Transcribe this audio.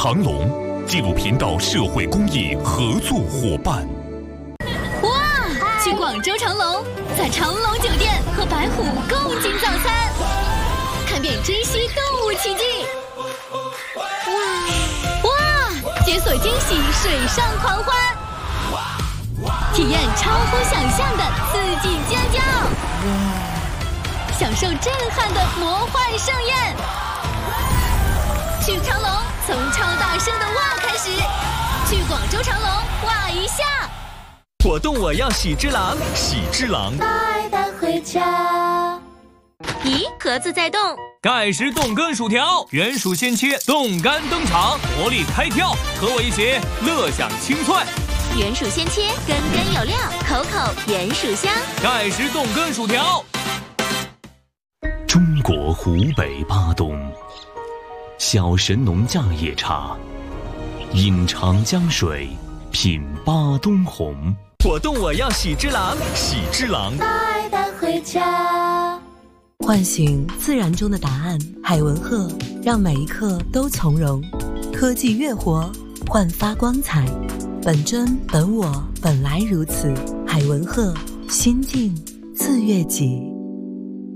长隆，纪录频道社会公益合作伙伴。 哇！去广州长隆，在长隆酒店和白虎共进早餐，看遍珍稀动物奇迹。哇！解锁惊喜水上狂欢，体验超乎想象的刺激尖叫，享受震撼的魔幻盛宴。去长隆，从超大声的哇开始，去广州长隆哇一下。 活动我要喜之郎， 喜之郎带回家。 咦，盒子在动。 盖时冻根薯条，原薯鲜切，冻干登场，活力开跳，和我一起乐享清脆。 原薯鲜切，根根有料，口口原薯香。 盖时冻根薯条。 中国湖北巴东，小神农架野茶，饮长江水，品巴东红。 活动我要喜之郎， 喜之郎带回家。 唤醒自然中的答案，海文鹤让每一刻都从容。科技乐活，焕发光彩。本真本我，本来如此。海文鹤，心静自悦己。